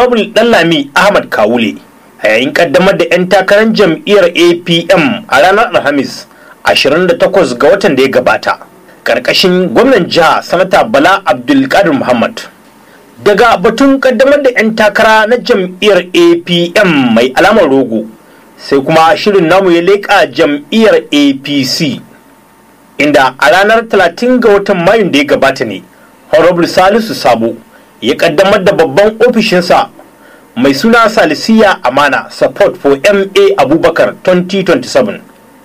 Honorable Dallami Ahmad Kawule a yayin kaddamar da 'yan takarar jam'iyyar APM a ranar Alhamis 28 ga watan da ya gabata karkashin gwamnan jiha Sanata Bala Abdulkadir Muhammad. Daga batun kaddamar da 'yan takara na jam'iyyar APM mai alamar rogo sai kuma shirin namu ya leƙa jam'iyyar APC inda a ranar 30 ga watan Mayun da ya gabata ne Honorable Salisu Sabo ya kaddamar da babban ofishinsa mai suna Salisiya Amana Support for MA Abubakar 2027.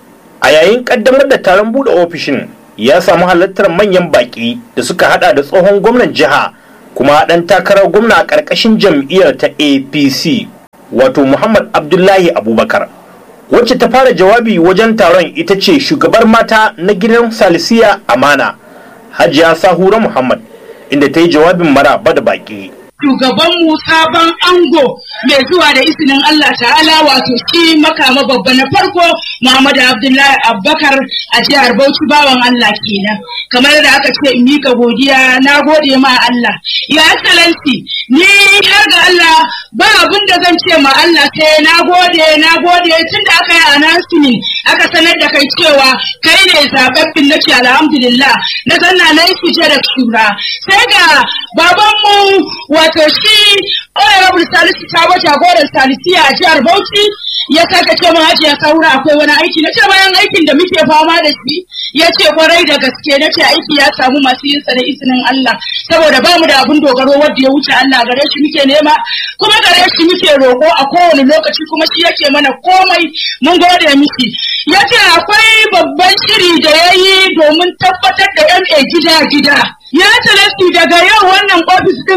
A yayin kaddamar da taron bude ofishin ya samu halartar manyan baki da suka hada da tsohon gwamnan jiha kuma dan takarar gwamna a karkashin jam'iyyar ta APC wato Muhammad Abdullahi Abubakar. Wacce ta fara jawabi wajen taron ita ce shugabar mata na gidan Salisiya Amana Hajiya Sahura Muhammad inda ta yi jawabin maraba da baki. Shugabanmu sabon ango mai zuwa da izinin Allah ta'ala wato shi makama babba na farko Muhammad Abdullahi Abubakar a jihar Bauchi bawan Allah kenan. Kamar da aka ce in mika godiya, na gode ma Allah. Ya Excellency, ni har ga Allah ba abin da zan ce ma Allah sai na gode tun da aka yi announcement aka sanar da kai cewa kai ne zababbin na ce alhamdulillah na zanna na yi fice da shura. Sai ga babanmu wato shi Honorable Salisu Sabo jagoran Salisiya a jihar Bauchi ya saka ce mun Hajiya Saura akwai wani aiki na ce bayan aikin da muke fama da shi ya ce kwarai da gaske na ce aiki ya samu masu yin sa da izinin Allah saboda ba mu da abin dogaro wanda ya wuce Allah gare shi muke nema kuma gare shi muke roƙo a kowane lokaci kuma shi yake mana komai mun gode miki ya ce akwai babban shiri da ya yi domin tabbatar da MA gida ya talaski daga yau wannan ofis din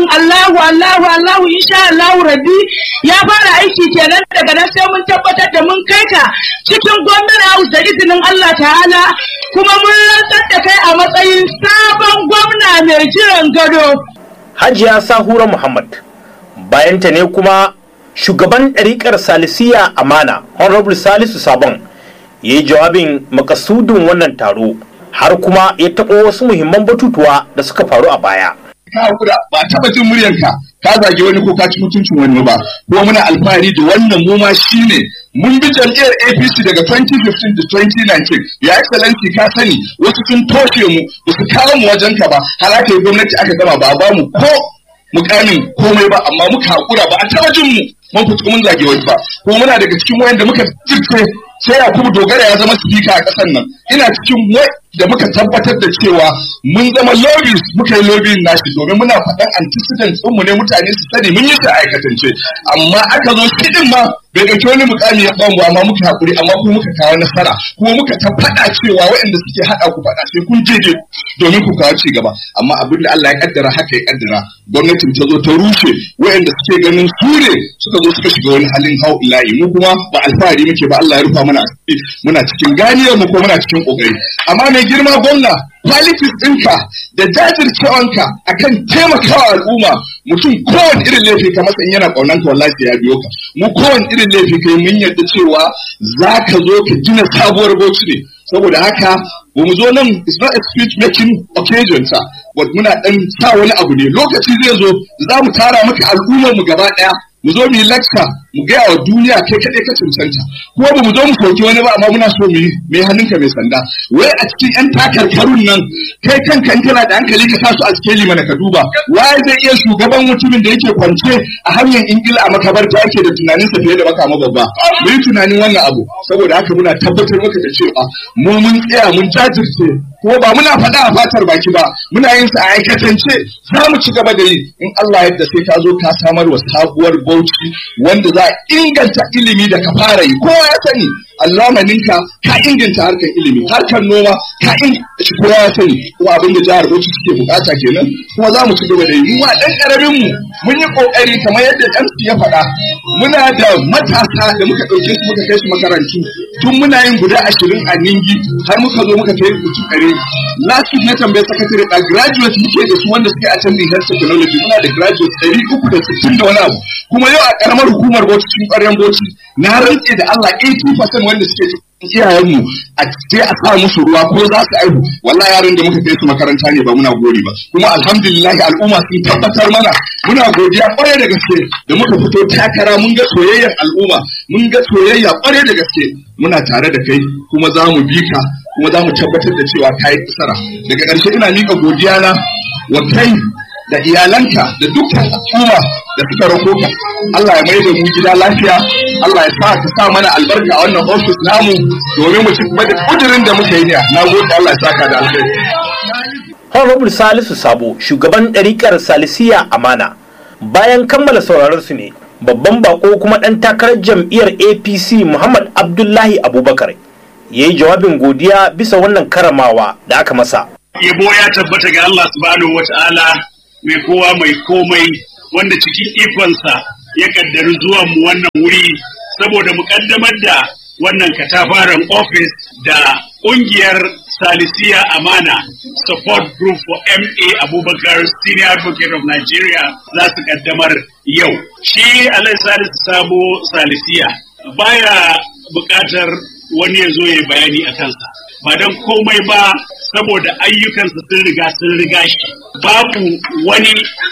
Allahu insha Allah rabbi ya fara aiki kenan daga nan sai mun tabbatar da mun kai ka cikin gwamnati house da izinin Allah ta'ala kuma mun rantsar da kai a matsayin sabon gwamna mai jiran gado. Hajiya Sahura Muhammad bayan ta ne kuma shugaban ɗariƙar Salisiya Amana Honorable Salisu Sabon ya yi jawabin makasudin wannan taro har kuma ya taɓo wasu muhimman batutuwa da suka faru a baya. Ka hakura ba taɓa jin muryarka ka zage wani ko ka ci mutuncin wani ba kuma muna alfahari da wannan mu ma shine mun bi jam'iyyar APC daga 2015 da 2019 ya Excellency ka sani wasu sun toshe mu ba su kawo mu wajen ka ba halaka gwamnati aka gama ba mu ko mukamin komai ba amma muka hakura ba a taɓa jin mu mun fito mun zage wasu ba kuma muna daga cikin wayanda muka jirce sai Yakubu Dogara ya zama speaker a ƙasar nan ina cikin da muka tabbatar da cewa mun zama lobbies muka yi lobbying nashi domin muna faɗan antecedents ɗinmu ne mutane su sani mun yi ta aikatance amma aka zo shi din ma bai ɗauki wani mukami ya bamu amma muka haƙuri amma kuma muka kawo nasara kuma muka ta faɗa cewa waɗanda suke haɗa ku faɗa sai kun jeje domin ku kawo ci gaba amma abin da Allah ya kaddara haka ya kaddara gwamnatin ta zo ta rushe waɗanda suke ganin su ne suka zo suka shiga wani halin hau ilahi mu kuma ba alfahari muke ba Allah ya rufa mana muna cikin ganiyar mu ko muna cikin kokari amma mai girma gwamna qualities ɗinka da jajircewanka akan taimakawa al'umma mutum kowane irin laifi ka masa in yana ƙaunanka wallahi sai ya biyo ka mu kowane irin laifi kai mun yarda cewa za ka zo ka gina sabuwar Bauchi ne saboda haka ba mu zo nan it's not a speech making occasion sa but muna dan sa wani abu ne lokaci zai zo za mu tara maka al'ummar mu gaba ɗaya mu zo mu yi lecture mu gaya wa duniya kai kaɗai ka cancanta kuma ba mu zo mu soki wani ba amma muna so mu yi mai hannunka mai sanda wai a cikin yan takarkarun nan kai kanka in kana da hankali ka sa su a skeli mana ka duba waye zai iya shugaban mutumin da yake kwance a hanyar ingila a makabarta yake da tunanin sa fiye da makama babba mu yi tunanin wannan abu saboda haka muna tabbatar maka da cewa mu mun tsaya mun jajirce kuma ba muna faɗa a fatar baki ba muna yin sa a aikatance za mu ci gaba da yi in Allah yadda sai ka zo ka samar wa sabuwar Bauchi wanda za a inganta ilimi da ka fara yi kowa ya sani allamaninka ka inganta harkar ilimi harkar noma ka inganta shi kowa ya sani kuma abin da jihar Bauchi suke bukata kenan kuma za mu ci gaba da yi mu dan karamin mu mun yi kokari kamar yadda MC ya faɗa muna da matasa da muka ɗauke su muka kai su makarantu tun muna yin guda 20 a Ningi har muka zo muka kai mutum 100 last week na tambaye secretary a graduate muke da su wanda suke attending health technology muna da graduate 360 da wani abu kuma yau a karamar hukumar Bauchi cikin ƙwaryen Bauchi na rantse da Allah 80% wanda suke iyayenmu a je a sa musu ruwa ko za su aihu, wallahi yaran da muka kai su makaranta ne ba muna gori ba, kuma alhamdulillah al'umma sun tabbatar mana, muna godiya kwarai da gaske da muka fito takara, mun ga soyayyar al'umma, mun ga soyayya kwarai da gaske, muna tare da kai kuma za mu bi ka, kuma za mu tabbatar da cewa ka yi nasara. Daga ƙarshe ina miƙa godiya na wa kai da iyalanka da dukkan al'umma da suka rako ka. Allah ya mai da mu gida lafiya, Allah ya sa ka sa mana albarka a wannan ofis namu domin mu ci gaba da kudirin da muka yi ne. Na gode, Allah ya saka da alheri. Honorable Salisu Sabo, shugaban ɗarikar Salisiya Amana, bayan kammala sauraron su ne babban bako kuma ɗan takarar jam'iyyar APC Muhammad Abdullahi Abubakar ya yi jawabin godiya bisa wannan karamawa da aka masa. Yabo ya tabbata ga Allah subhanahu wata'ala mai kowa mai komai, wanda cikin ikonsa ya kaddari zuwan mu wannan wuri saboda mu kaddamar da wannan katafaren office da ƙungiyar Salisiya Amana Support Group for MA Abubakar Senior Advocate of Nigeria za su kaddamar yau. Shi Alhaji Salisu Sabo Salisiya baya buƙatar wani ya zo ya bayani a kansa, ba don komai ba saboda ayyukansa sun riga shi. Babu wani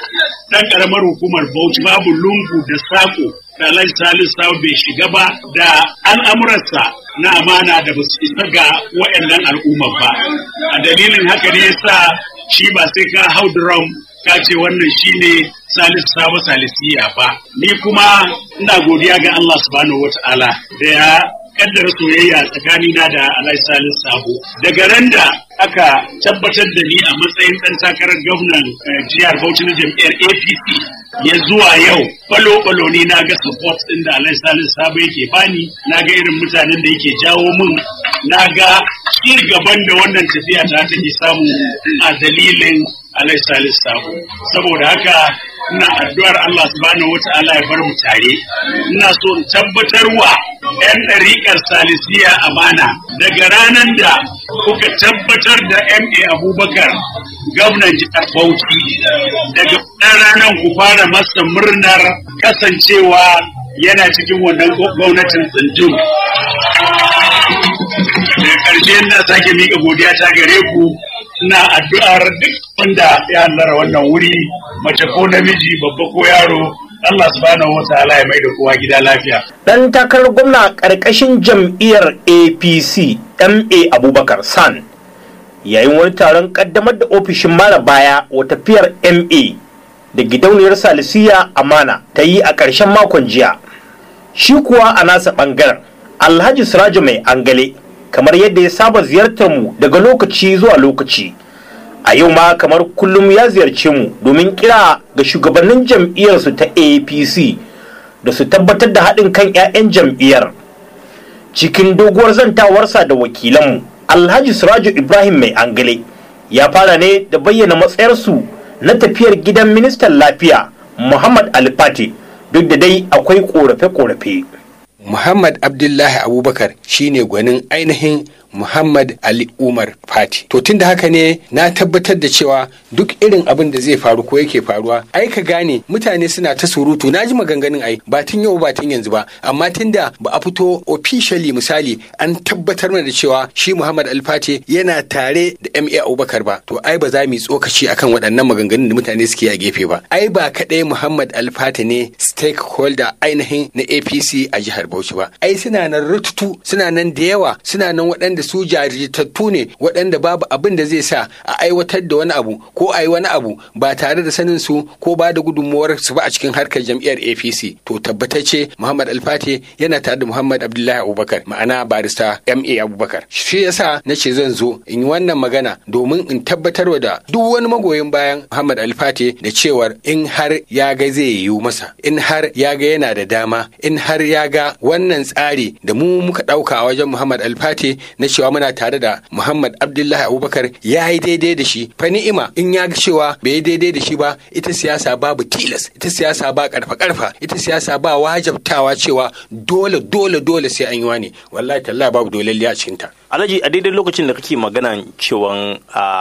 ɗan ƙaramar hukumar Bauchi, babu lungu da sako da Alhaji Salisu Sabo bai shiga ba da al'amuransa na amana da ba su isa ga waɗannan al'ummar ba. A dalilin haka ne yasa shi ba sai ka hau drum ka ce wannan shine Salisu Sabo Salisiya ba. Ni kuma ina godiya ga Allah subhanahu wata'ala da ya kaddara soyayya tsakanina da Alhaji Salisu Sabo. Daga ran da aka tabbatar da ni a matsayin ɗan takarar gwamnan jihar Bauchi na jam'iyyar APC ya zuwa yau, falo-falo ne na ga support ɗin da Alhaji Salisu Sabo yake bani, na ga irin mutanen da yake jawo min, na ga ci gaban da wannan tafiya ta take samu a dalilin Alhaji Salisu Sabo. Saboda haka ina addu'ar Allah subhanahu wata'ala ya bar mu tare. Ina so in tabbatar wa 'yan ɗariƙar Salisiya Amana daga ranar da kuka tabbatar da MA Abubakar gwamnan jihar Bauchi, daga ranar ku fara masa murnar kasancewa yana cikin wannan gwamnatin tsinjin. Daga ƙarshe na sake miƙa godiya ta gare ku, ina addu'ar duk wanda ya hallara wannan wuri, mace ko namiji, babba ko yaro, Allah subhanahu wataala ya mai da kowa gida lafiya. Dan takarar gwamna ƙarƙashin jam'iyyar APC MA Abubakar San, yayin wani taron ƙaddamar da ofishin mara baya wa tafiyar MA da gidauniyar Salisiya Amana ta yi a ƙarshen makon jiya. Shi kuwa a nasa ɓangaren Alhaji Sirajo Mai Angale, kamar yadda ya saba ziyartar mu daga lokaci zuwa lokaci, a yau ma kamar kullum ya ziyarce mu domin kira ga shugabannin jam'iyyarsu ta APC da su tabbatar da haɗin kan 'ya'yan jam'iyyar. Cikin doguwar zantawarsa da wakilanmu, Alhaji Sirajo Ibrahim Mai Angale ya fara ne da bayyana matsayarsu na tafiyar gidan ministan lafiya Muhammad Ali Fati, duk da dai akwai ƙorafe-ƙorafe. Muhammad Abdullahi Abubakar shine gwanin ainihin Muhammad Ali Umar Fati. To tun da haka ne na tabbatar da cewa duk irin abin da zai faru ko yake faruwa, ai ka gane mutane suna ta surutu, na ji maganganun ai ba tun yau ba tun yanzu ba, amma tun da ba a fito officially misali an tabbatar mana da cewa shi Muhammad Ali Fati yana tare da MA Abubakar ba, to ai ba za mu yi tsokaci akan waɗannan maganganun da mutane suke a gefe ba. Ai ba kaɗai Muhammad Ali Fati ne stakeholder ainihin na APC a jihar Bauchi ba. Ai suna nan rututu, suna nan da yawa, suna nan waɗanda su jaritattu ne, waɗanda babu abin da zai sa a aiwatar da wani abu ko a yi wani abu ba tare da sanin su ko ba da gudunmuwar su ba a cikin harkar jam'iyyar APC. To tabbatacce Muhammad Ali Fati yana tare da Muhammad Abdullahi Abubakar, ma'ana barista MA Abubakar. Shi yasa na ce zan zo in yi wannan magana domin in tabbatarwa da duk wani magoyin bayan Muhammad Ali Fati da cewar in har ya ga zai yiwu masa, in har ya ga yana da dama, in har ya ga wannan tsari da mu muka ɗauka a wajen Muhammad Ali Fati na cewa muna tare da Muhammad Abdullahi Abubakar ya yi daidai da shi, fa ni'ima. In ya ga cewa bai yi daidai da shi ba, ita siyasa babu tilas, ita siyasa ba karfa, ita siyasa ba wajabtawa cewa dole sai an yi wani. Wallahi tallahi babu dolalliya a cikin ta. Alhaji, a daidai lokacin da kake magana cewa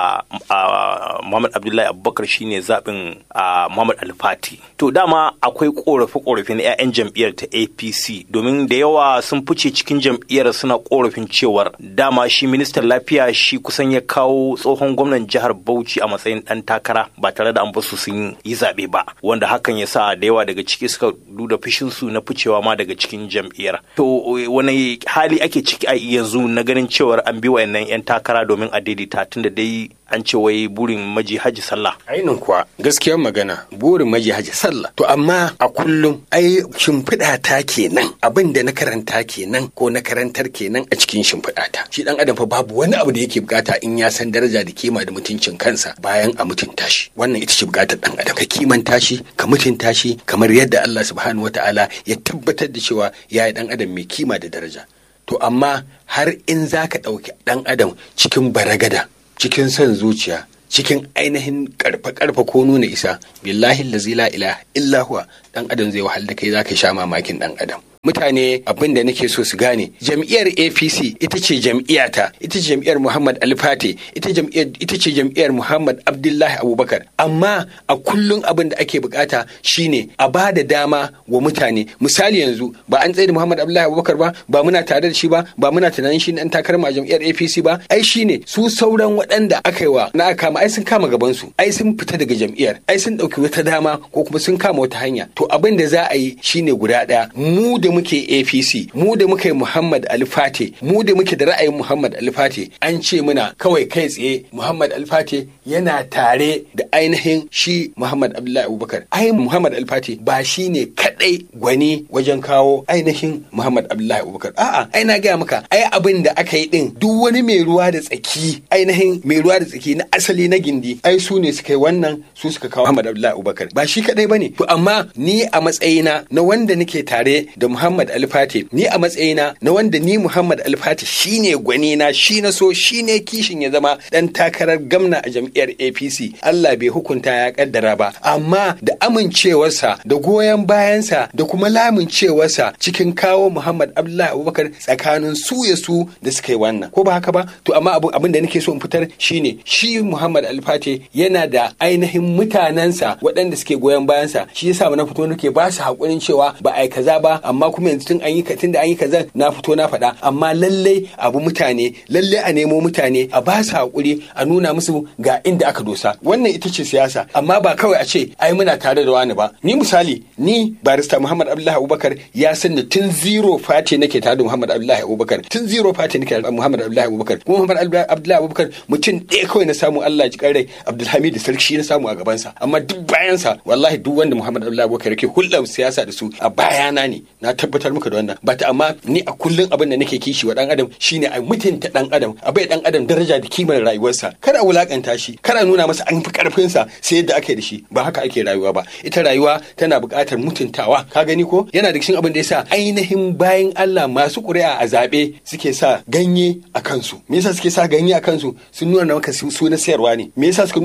Muhammad Abdullahi Abubakar shine zaɓin Muhammad Al-Fati. To dama akwai ƙorafe-ƙorafe na 'ya'yan jam'iyyar ta APC, domin da yawa sun fice cikin jam'iyyar suna ƙorafin cewar dama shi ministan lafiya shi kusan ya kawo tsohon gwamnan jihar Bauchi a matsayin ɗan takara ba tare da an basu sun yi zaɓe ba, wanda hakan ya sa da yawa daga ciki suka nuna fushinsu na ficewa ma daga cikin jam'iyyar. To wani hali ake ciki a yanzu na ganin cewar an bi wayannan 'yan takara domin a daidaita, tunda dai an ce wai burin maji haji sallah. Ainin kuwa gaskiyar magana burin maji haji sallah. To amma a kullum ai shimfiɗa ta kenan, abin da na karanta kenan ko na karantar kenan a cikin shimfiɗa ta. Shi dan adam fa babu wani abu da yake bukata in ya san daraja da kima da mutuncin kansa bayan a mutunta shi. Wannan ita ce bukatar dan adam, ka kimanta shi, ka mutunta shi kamar yadda Allah subhanahu wataala ya tabbatar da cewa ya yi dan adam mai kima da daraja. To amma har in za ka ɗauki ɗan adam cikin baragada, cikin son zuciya, cikin ainihin karfa ko nuna isa, billahi la ilaha illa huwa, ɗan adam zai wahal da kai, za ka sha mamakin ɗan adam. Mutane abin da nake so su gane, jam'iyyar APC ita ce jam'iyyata, ita ce jam'iyyar Muhammad Al-Fati, ita ce jam'iyyar Muhammad Abdullahi Abubakar. Amma a kullum abin da ake bukata shine a ba da dama wa mutane. Misali yanzu ba an tsaye da Muhammad Abdullahi Abubakar ba muna tare da shi ba muna tunanin shi ne ɗan takarar jam'iyyar APC ba, ai shine su sauran waɗanda aka yi wa na aka kama, ai sun kama gaban su, ai sun fita daga jam'iyyar, ai sun ɗauki wata dama ko kuma sun kama wata hanya. To abin da za a yi shine guda ɗaya, mu da muke APC, mu da muke Muhammad Al-Fati, mu da muke da ra'ayin Muhammad Al-Fati, an ce muna kawai kai tsaye Muhammad Al-Fati yana tare da ainihin shi Muhammad Abdullahi Abubakar. Ai Muhammad Al-Fati ba shi ne kadai gwani wajen kawo ainihin Muhammad Abdullahi Abubakar. A'a, ai na gaya maka, ai abin da aka yi din duk wani mai ruwa da tsaki, ainihin mai ruwa da tsaki na asali na gindi, ai su ne suka yi wannan, su suka kawo Muhammad Abdullahi Abubakar. Ba shi kadai bane. To amma ni a matsayina na wanda nake tare da Muhammad Al-Fati, ni a matsayina na wanda ni Muhammad Al-Fati shine gwani na, shi na so, shine kishin ya zama dan takarar gamna a jam'iyyar APC. Allah bai hukunta ya kaddara ba, amma da amincewarsa da goyon bayansa da kuma lamincewarsa cikin kawo Muhammad Abdullahi Abubakar tsakanin su ya su da suka yi wannan, ko ba haka ba? To amma abin da nake so in fitar shine shi Muhammad Al-Fati yana da ainihin mutanensa waɗanda suke goyon bayansa. Shi yasa na fito nake ba su hakurin cewa ba ai kaza ba, amma kuma yanzu tun da an yi kaza na fito na faɗa. Amma lallai abu mutane, lallai a nemo mutane, a ba su haƙuri, a nuna musu ga inda aka dosa. Wannan ita ce siyasa, amma ba kawai a ce ai muna tare da wani ba. Ni misali, ni barista Muhammad Abdullahi Abubakar ya san da tun zero fati nake tare da Muhammad Abdullahi Abubakar, tun zero fati nake da Muhammad Abdullahi Abubakar. Kuma Muhammad Abdullahi Abubakar mutum ɗaya kawai na samu, Allah ji ƙarai, Abdulhamid Sarki na samu a gabansa. Amma duk bayansa wallahi duk wanda Muhammad Abdullahi Abubakar yake hulɗar siyasa da su a bayana ne, na tabbatar muka da wannan. Ba ta amma ni a kullum abin da nake kishi wa dan adam shine a mutunta dan adam, a bai dan adam daraja da kimar rayuwarsa, kada a wulakanta shi, kada a nuna masa an fi karfin sa sai yadda ake da shi. Ba haka ake rayuwa ba. Ita rayuwa tana buƙatar mutuntawa, ka gani ko? Yana da cikin abin da yasa ainihin bayan Allah masu ƙuri'a a zaɓe suke sa ganye a kansu. Me yasa suke sa ganye a kansu? Sun nuna maka su na sayarwa ne. Me yasa suka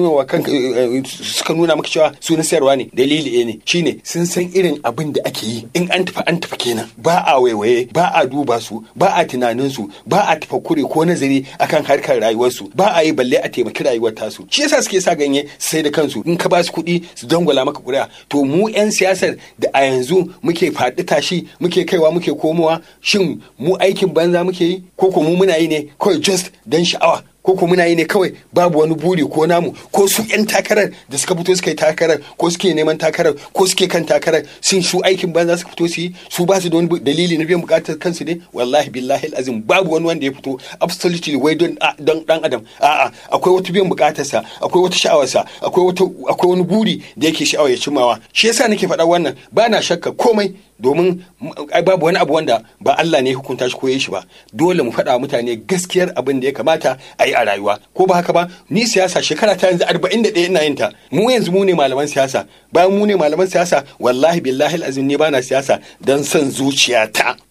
nuna maka cewa su na sayarwa ne? Dalili ne shine sun san irin abin da ake yi. In an tafi kenan, ba a waiwaye, ba a duba su, ba a tunanin su, ba a tafakkure ko nazari akan harkar rayuwarsu, ba a yi balle a taimaki rayuwar tasu. Shi yasa suke sa ganye sai da kansu. In ka ba su kuɗi su dangwala maka ƙuri'a. To mu 'yan siyasar da a yanzu muke faɗi tashi, muke kaiwa muke komowa, shin mu aikin banza muke yi ko mu muna yi ne kawai just dan sha'awa? Ko muna yi ne kawai babu wani buri ko namu, ko su 'yan takarar da suka fito suka yi takarar ko suke neman takarar ko suke kan takarar sun su aikin banza suka fito su yi, su ba su da wani dalili na biyan bukatar kansu ne? Wallahi billahi azim babu wani wanda ya fito absolutely wai don dan adam. A'a, akwai wata biyan bukatarsa, akwai wata sha'awarsa, akwai wani buri da yake sha'awa ya cimawa. Shi yasa nake faɗa wannan, ba na shakka komai, domin babu wani abu wanda ba Allah ne hukunta shi ko yi shi ba. Dole mu faɗa mutane gaskiyar abin da ya kamata a yi a rayuwa, ko ba haka ba? Ni siyasa shekara ta yanzu 41 ina yin ta. Mu yanzu mu ne malaman siyasa. Bayan mu ne malaman siyasa, wallahi billahi azim ne bana siyasa dan son zuciyata.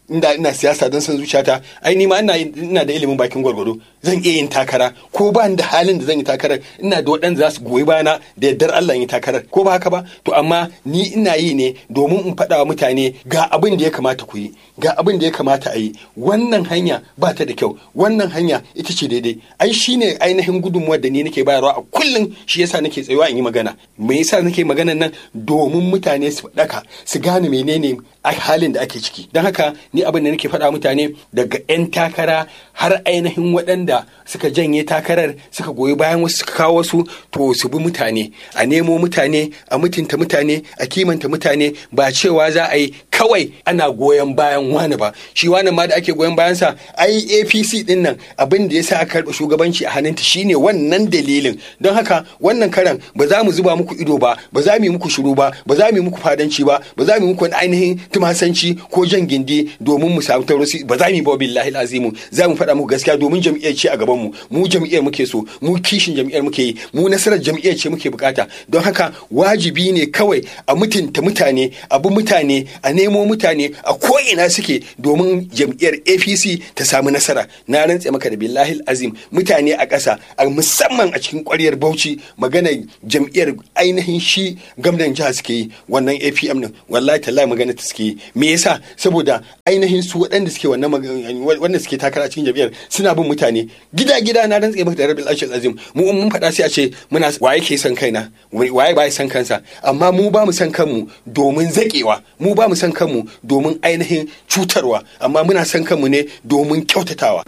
inda ina siyasa don san zuciyata ai ni ma ina da ilimin bakin gwargwado zan iya yin takara ko ba da halin da zan yi takarar ina da waɗanda za su goyi bayana da yardar Allah yin takarar ko ba haka ba to amma ni ina yi ne domin in faɗa wa mutane ga abin da ya kamata ku yi ga abin da ya kamata a yi wannan hanya ba ta da kyau wannan hanya ita ce daidai ai shine ainihin gudunmuwar da ni nake bayarwa a kullum shi yasa nake tsayuwa in yi magana me yasa nake maganan nan domin mutane su faɗaka su gane menene a halin da ake ciki don haka ni abin da nake faɗa mutane daga 'yan takara har ainihin waɗanda suka janye takarar suka goyi bayan wasu suka kawo wasu to su bi mutane a nemo mutane a mutunta mutane a kimanta mutane ba cewa za a yi kawai ana goyon bayan wani ba shi wani ma da ake goyon bayansa ai APC din nan abin da ya sa aka karɓa shugabanci a hannunta shine wannan dalilin don haka wannan karan ba za mu zuba muku ido ba ba za mu yi muku shiru ba ba za mu yi muku fadanci ba ba za mu yi muku wani ainihin tumasanci ko jan gindi domin mu samu taurasi ba za mu yi ba billahi azimu za mu faɗa muku gaskiya domin jam'iyyar ce a gaban mu jam'iyyar muke so mu kishin jam'iyyar muke yi mu nasarar jam'iyyar ce muke bukata don haka wajibi ne kawai a mutunta mutane a bi mutane a nemo mutane a ko'ina suke domin jam'iyyar APC ta samu nasara na rantse maka da billahi azim mutane a ƙasa a musamman a cikin ƙwaryar Bauchi magana jam'iyyar ainihin shi gwamnan jiha suke yi wannan APM din wallahi tallahi magana ta suke yi me yasa saboda ainihin su waɗanda suke wannan wanda suke takara a cikin jam'iyyar suna bin mutane gida na rantse maka da rabbil azim mu mun faɗa sai a ce muna waye ke son kaina waye ba ya son kansa amma mu ba mu son kanmu domin zakewa mu ba mu son kanmu domin ainihin cutarwa amma muna son kanmu ne domin kyautatawa